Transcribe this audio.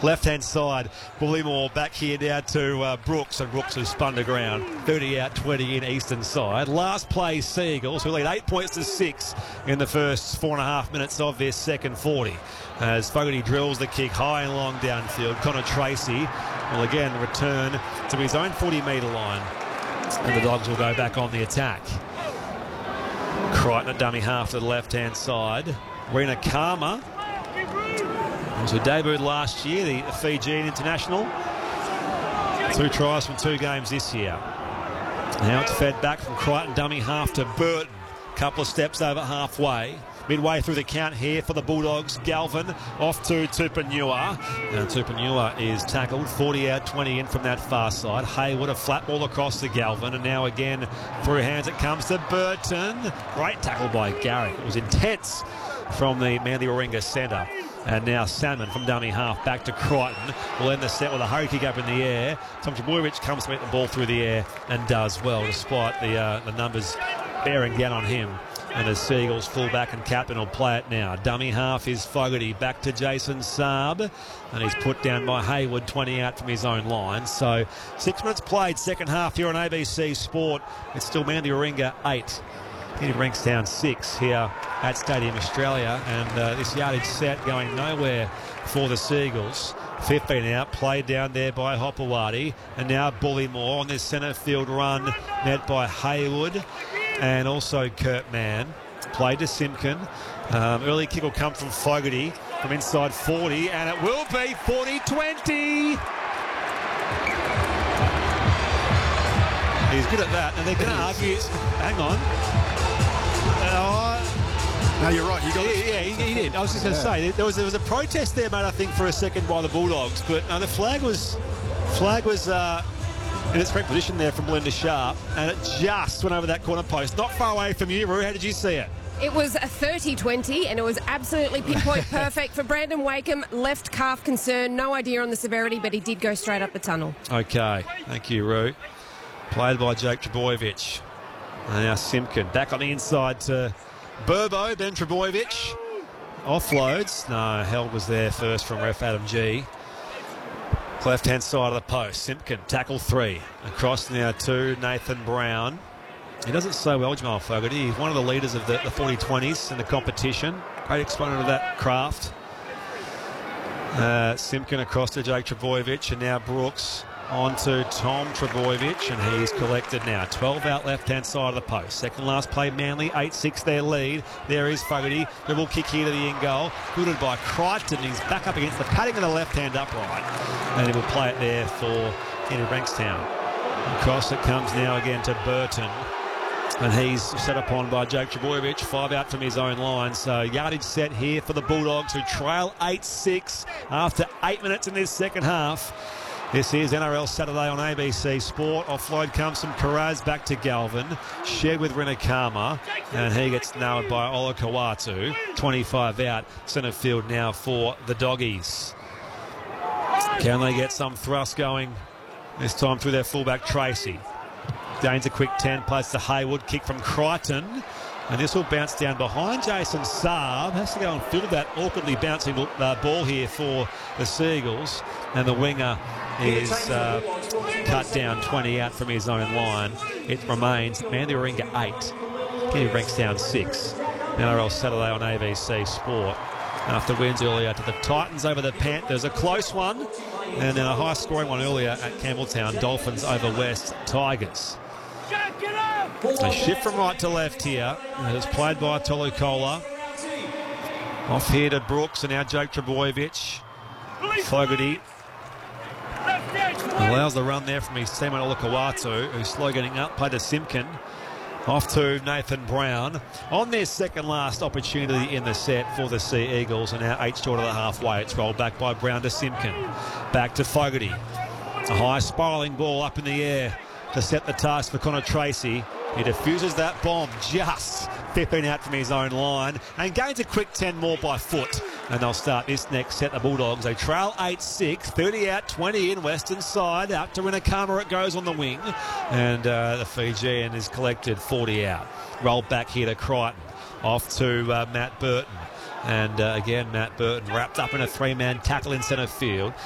left-hand side. Bullymore back here now to Brooks, and Brooks has spun to ground. 30 out, 20 in eastern side. Last play, Seagulls, who lead 8 points to 6 in the first 4.5 minutes of their second 40. As Fogarty drills the kick high and long downfield. Connor Tracy will again return to his own 40-metre line. And the Dogs will go back on the attack. Crichton at dummy half to the left-hand side. Rena Karma, who debuted last year, the Fijian international. 2 tries from 2 games this year. Now it's fed back from Crichton dummy half to Burton. Couple of steps over halfway. Midway through the count here for the Bulldogs. Galvin off to Tupanua. And Tupanua is tackled. 40 out, 20 in from that far side. Hayward, a flat ball across to Galvin. And now again through hands it comes to Burton. Great tackle by Garrick. It was intense from the Manly Warringah centre. And now Salmon from dummy half back to Crichton. Will end the set with a hurry kick up in the air. Tom Trbojevic comes to meet the ball through the air and does well, despite the numbers bearing down on him. And as Seagulls fullback and captain will play it now. Dummy half is Fogarty, back to Jason Saab, and he's put down by Hayward, 20 out from his own line. So 6 minutes played, second half here on ABC Sport. It's still Manly Warringah 8. Kenny Bankstown 6 here at Stadium Australia, and this yardage set going nowhere for the Seagulls. 15 out, played down there by Hopewadi, and now Bullymore on this centre field run, met by Hayward and also Kurt Mann. Played to Simpkin. Early kick will come from Fogarty from inside 40, and it will be 40-20. He's good at that, and they're going to argue. Hang on. No, you're right. You got it. Yeah, he did. I was just going to say there was a protest there, mate. I think for a second by the Bulldogs, but the flag was in its correct position there from Belinda Sharp, and it just went over that corner post. Not far away from you, Roo. How did you see it? It was a 30-20, and it was absolutely pinpoint perfect for Brandon Wakeham. Left calf concern, no idea on the severity, but he did go straight up the tunnel. Okay, thank you, Roo. Played by Jake Trbojevic. And now Simpkin back on the inside to Burbo, then Trbojevic. Offloads. No, held was there first from ref Adam G. Left-hand side of the post. Simpkin, tackle 3. Across now to Nathan Brown. He does it so well, Jamal Fogarty. He's one of the leaders of the 40-20s in the competition. Great exponent of that craft. Simpkin across to Jake Trbojevic, and now Brooks on to Tom Trbojevic, and he's collected now. 12 out left-hand side of the post. Second last play, Manly, 8-6 their lead. There is Fogarty. Dribble kick here to the in goal. Gooded by Crichton. He's back up against the padding of the left-hand upright. And he will play it there for Kenny Bankstown. Across it comes now again to Burton. And he's set upon by Jake Trbojevic, 5 out from his own line. So yardage set here for the Bulldogs, who trail 8-6 after 8 minutes in this second half. This is NRL Saturday on ABC Sport. Offload comes from Karaz back to Galvin. Shared with Rinakama. And he gets nailed by Ola Kawatu. 25 out. Centre field now for the Doggies. Can they get some thrust going this time through their fullback Tracy? Gains a quick 10. Plays to Hayward. Kick from Crichton. And this will bounce down behind Jason Saab. Has to go and field that awkwardly bouncing ball here for the Seagulls. And the winger is cut down 20 out from his own line. It remains Manly Warringah 8. Kenny Bankstown 6. NRL Saturday on ABC Sport. After wins earlier to the Titans over the Panthers. A close one. And then a high-scoring one earlier at Campbelltown. Dolphins over West Tigers. A shift from right to left here. It's played by Tolucola. Off here to Brooks, and now Jake Trbojevic. Fogarty allows the run there from his teammate Olakawatu, who's slow getting up. Played to Simpkin. Off to Nathan Brown. On their second last opportunity in the set for the Sea Eagles, and now 8 short of the halfway. It's rolled back by Brown to Simpkin. Back to Fogarty. A high spiralling ball up in the air to set the task for Connor Tracy. He diffuses that bomb just 15 out from his own line and gains a quick 10 more by foot. And they'll start this next set, the Bulldogs. They trail 8-6, 30 out, 20 in, western side. Out to Rinakama it goes on the wing. And the Fijian is collected 40 out. Rolled back here to Crichton. Off to Matt Burton. And again, Matt Burton wrapped up in a 3-man tackle in centre field.